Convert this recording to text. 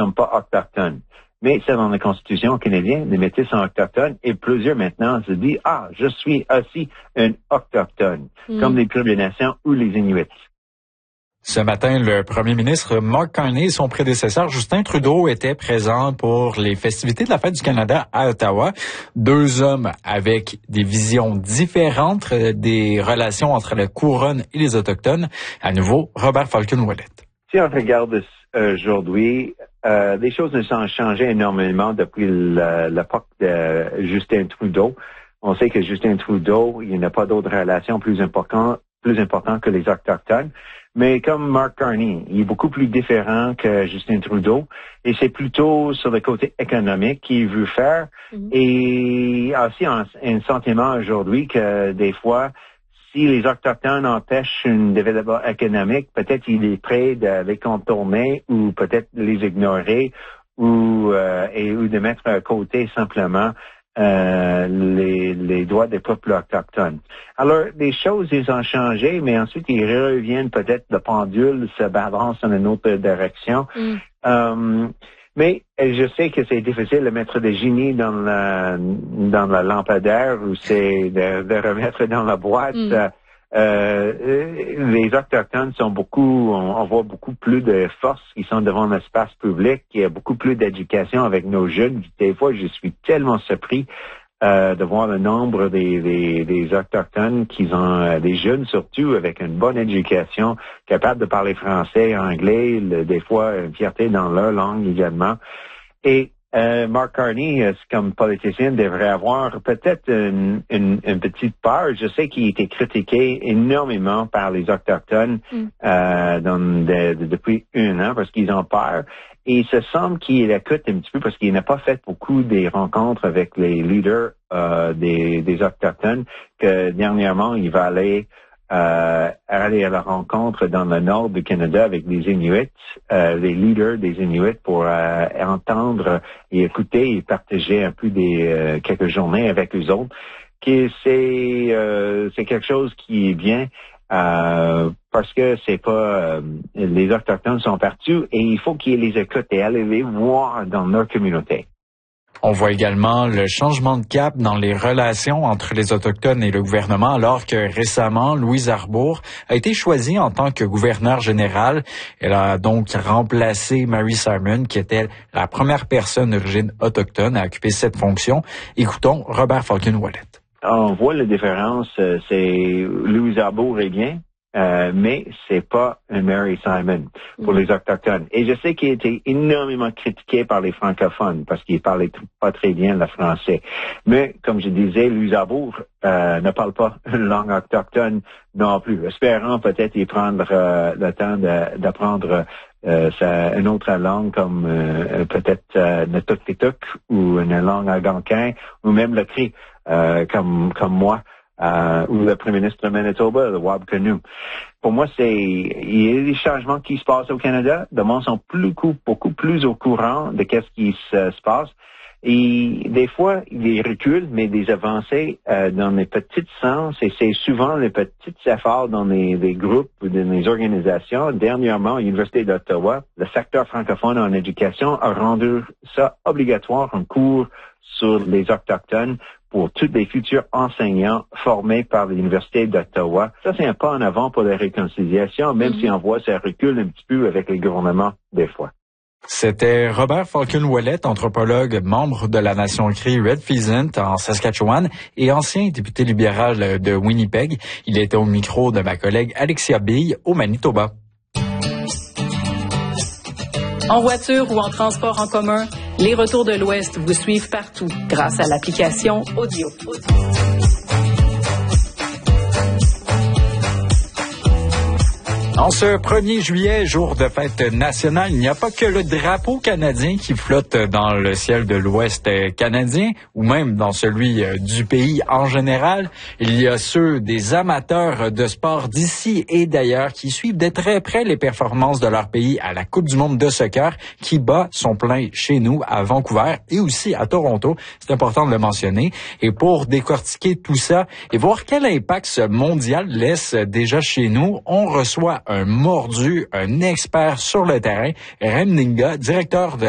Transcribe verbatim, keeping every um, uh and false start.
sommes pas autochtones. Mais selon la Constitution canadienne, les Métis sont autochtones et plusieurs maintenant se disent « Ah, je suis aussi un autochtone mm. », comme les Premières Nations ou les Inuits. Ce matin, le premier ministre Mark Carney et son prédécesseur Justin Trudeau étaient présents pour les festivités de la Fête du Canada à Ottawa. Deux hommes avec des visions différentes des relations entre la couronne et les Autochtones. À nouveau, Robert Falcon-Ouellet. Si on regarde aujourd'hui, euh, les choses ne sont changées énormément depuis l'époque de Justin Trudeau. On sait que Justin Trudeau, il n'y a pas d'autres relations plus importantes, plus importantes que les Autochtones. Mais comme Mark Carney, il est beaucoup plus différent que Justin Trudeau et c'est plutôt sur le côté économique qu'il veut faire. Mm-hmm. Et aussi un, un sentiment aujourd'hui que des fois, si les Autochtones empêchent un développement économique, peut-être il est prêt de les contourner ou peut-être les ignorer ou, euh, et, ou de mettre à côté simplement Euh, les, les droits des peuples autochtones. Alors, les choses, ils ont changé, mais ensuite, ils reviennent peut-être, le pendule se balance dans une autre direction. Mm. Um, mais je sais que c'est difficile de mettre des génies dans la, dans la lampadaire ou c'est de, de remettre dans la boîte. Mm. Euh, les Autochtones sont beaucoup, on, on voit beaucoup plus de force qui sont devant l'espace public, il y a beaucoup plus d'éducation avec nos jeunes. Des fois, je suis tellement surpris euh, de voir le nombre des, des, des Autochtones qui ont, euh, des jeunes surtout, avec une bonne éducation, capables de parler français, anglais, le, des fois une fierté dans leur langue également. Et Euh, Mark Carney, euh, comme politicien, devrait avoir peut-être une, une, une petite peur. Je sais qu'il a été critiqué énormément par les Autochtones mm. euh, dans de, de, depuis un an parce qu'ils ont peur. Et il se semble qu'il écoute un petit peu parce qu'il n'a pas fait beaucoup des rencontres avec les leaders euh, des, des Autochtones, que dernièrement, il va aller Euh, aller à la rencontre dans le nord du Canada avec des Inuits, euh, les leaders des Inuits pour euh, entendre et écouter et partager un peu des euh, quelques journées avec eux autres. Que c'est euh, c'est quelque chose qui est bien euh, parce que c'est pas euh, les Autochtones sont partout et il faut qu'ils les écoutent et aller les voir dans leur communauté. On voit également le changement de cap dans les relations entre les Autochtones et le gouvernement, alors que récemment, Louise Arbour a été choisie en tant que gouverneure générale. Elle a donc remplacé Mary Simon, qui était la première personne d'origine autochtone à occuper cette fonction. Écoutons Robert Falcon-Ouellet. On voit la différence, c'est Louise Arbour est bien. Euh, mais c'est pas un Mary Simon pour mmh. les Autochtones. Et je sais qu'il a été énormément critiqué par les francophones parce qu'il parlait t- pas très bien le français. Mais, comme je disais, Louise Arbour euh, ne parle pas une langue autochtone non plus. Espérons peut-être y prendre euh, le temps de, d'apprendre euh, sa, une autre langue comme euh, peut-être euh, le tuk-tuk ou une langue algonquin ou même le cri euh, comme, comme moi. Euh, ou le premier ministre de Manitoba, le Wab Kinew. Pour moi, c'est il y a des changements qui se passent au Canada. Le monde sont plus, beaucoup plus au courant de qu'est-ce qui se, se passe. Et des fois, des reculs, mais des avancées euh, dans les petits sens. Et c'est souvent les petits efforts dans les, les groupes ou dans les organisations. Dernièrement, à l'Université d'Ottawa, le secteur francophone en éducation a rendu ça obligatoire, un cours sur les Autochtones pour tous les futurs enseignants formés par l'Université d'Ottawa. Ça, c'est un pas en avant pour la réconciliation, même mm-hmm. si on voit ça recule un petit peu avec les gouvernements des fois. C'était Robert Falcon-Ouellet, anthropologue, membre de la Nation Cree Red Pheasant en Saskatchewan et ancien député libéral de Winnipeg. Il était au micro de ma collègue Alexia Bille au Manitoba. En voiture ou en transport en commun, les Retours de l'Ouest vous suivent partout grâce à l'application Audio. En ce premier juillet, jour de fête nationale, il n'y a pas que le drapeau canadien qui flotte dans le ciel de l'Ouest canadien ou même dans celui du pays en général. Il y a ceux des amateurs de sport d'ici et d'ailleurs qui suivent de très près les performances de leur pays à la Coupe du monde de soccer qui bat son plein chez nous à Vancouver et aussi à Toronto. C'est important de le mentionner. Et pour décortiquer tout ça et voir quel impact ce mondial laisse déjà chez nous, on reçoit un mordu, un expert sur le terrain, Rem Ninga, directeur de